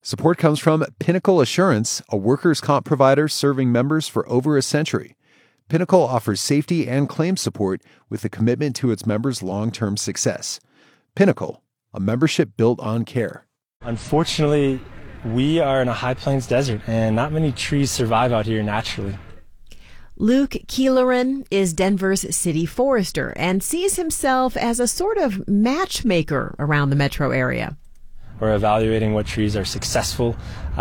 Support comes from Pinnacle Assurance, a workers' comp provider serving members for over a century. Pinnacle offers safety and claim support with a commitment to its members' long-term success. Pinnacle, a membership built on care. Unfortunately, we are in a high plains desert, and not many trees survive out here naturally. Luke Keelerin is Denver's city forester and sees himself as a sort of matchmaker around the metro area. We're evaluating what trees are successful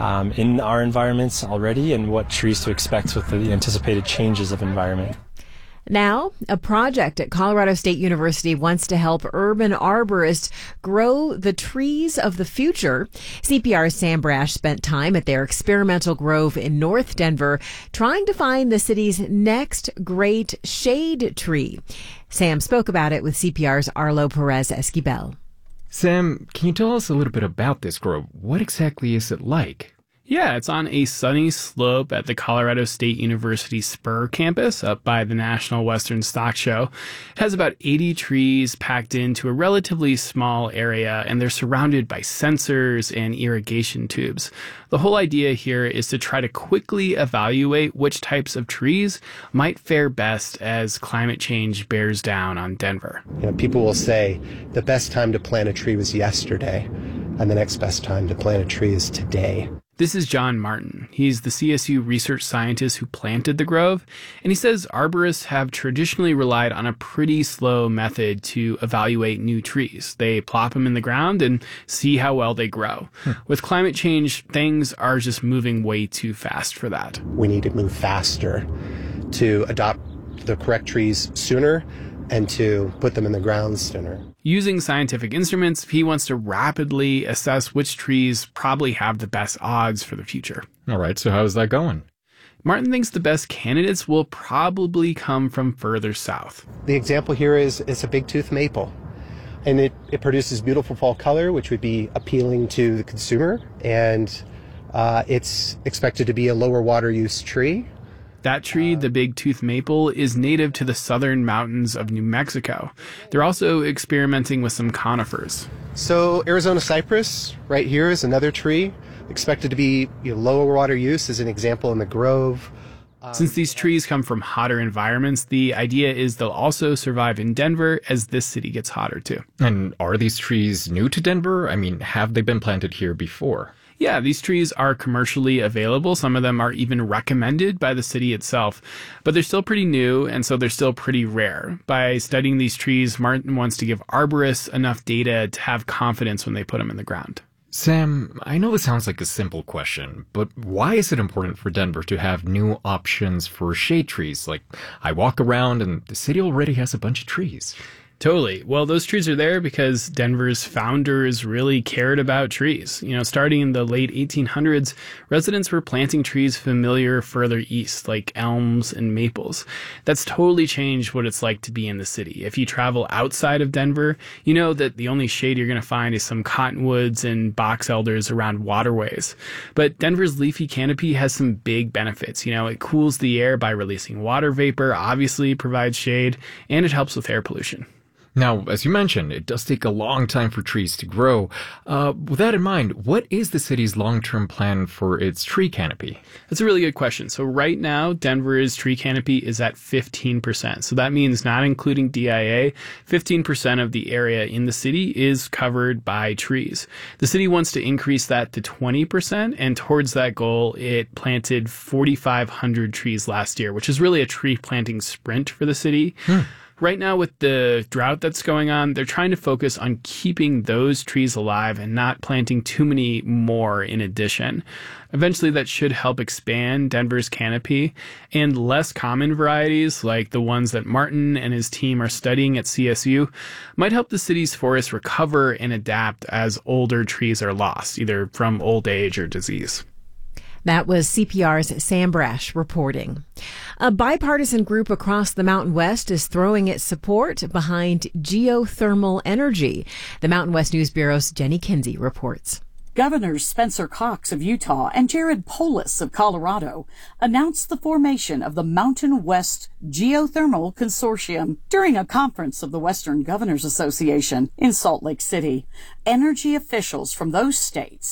in our environments already and what trees to expect with the anticipated changes of environment. Now, a project at Colorado State University wants to help urban arborists grow the trees of the future. CPR's Sam Brash spent time at their experimental grove in North Denver trying to find the city's next great shade tree. Sam spoke about it with CPR's Arlo Perez Esquivel. Sam, can you tell us a little bit about this grove? What exactly is it like? Yeah, it's on a sunny slope at the Colorado State University Spur campus up by the National Western Stock Show. It has about 80 trees packed into a relatively small area, and they're surrounded by sensors and irrigation tubes. The whole idea here is to try to quickly evaluate which types of trees might fare best as climate change bears down on Denver. People will say the best time to plant a tree was yesterday, and the next best time to plant a tree is today. This is John Martin. He's the CSU research scientist who planted the grove, and he says arborists have traditionally relied on a pretty slow method to evaluate new trees. They plop them in the ground and see how well they grow. With climate change, things are just moving way too fast for that. We need to move faster to adopt the correct trees sooner and to put them in the ground sooner. Using scientific instruments, he wants to rapidly assess which trees probably have the best odds for the future. All right, so how's that going? Martin thinks the best candidates will probably come from further south. The example here is a big-tooth maple. And it produces beautiful fall color, which would be appealing to the consumer. And it's expected to be a lower water use tree. That tree, the big tooth maple, is native to the southern mountains of New Mexico. They're also experimenting with some conifers. So Arizona cypress right here is another tree expected to be lower water use, as an example in the grove. Since these trees come from hotter environments, the idea is they'll also survive in Denver as this city gets hotter too. And are these trees new to Denver? I mean, have they been planted here before? Yeah, these trees are commercially available. Some of them are even recommended by the city itself, but they're still pretty new, and so they're still pretty rare. By studying these trees, Martin wants to give arborists enough data to have confidence when they put them in the ground. Sam, I know this sounds like a simple question, but why is it important for Denver to have new options for shade trees? Like, I walk around and the city already has a bunch of trees. Totally. Well, those trees are there because Denver's founders really cared about trees. Starting in the late 1800s, residents were planting trees familiar further east, like elms and maples. That's totally changed what it's like to be in the city. If you travel outside of Denver, you know that the only shade you're going to find is some cottonwoods and box elders around waterways. But Denver's leafy canopy has some big benefits. It cools the air by releasing water vapor, obviously provides shade, and it helps with air pollution. Now, as you mentioned, it does take a long time for trees to grow. With that in mind, what is the city's long-term plan for its tree canopy? That's a really good question. So right now, Denver's tree canopy is at 15%. So that means, not including DIA, 15% of the area in the city is covered by trees. The city wants to increase that to 20%, and towards that goal, it planted 4,500 trees last year, which is really a tree planting sprint for the city. Right now, with the drought that's going on, they're trying to focus on keeping those trees alive and not planting too many more in addition. Eventually, that should help expand Denver's canopy, and less common varieties, like the ones that Martin and his team are studying at CSU, might help the city's forests recover and adapt as older trees are lost, either from old age or disease. That was CPR's Sam Brash reporting. A bipartisan group across the Mountain West is throwing its support behind geothermal energy. The Mountain West News Bureau's Jenny Kinsey reports. Governors Spencer Cox of Utah and Jared Polis of Colorado announced the formation of the Mountain West Geothermal Consortium during a conference of the Western Governors Association in Salt Lake City. Energy officials from those states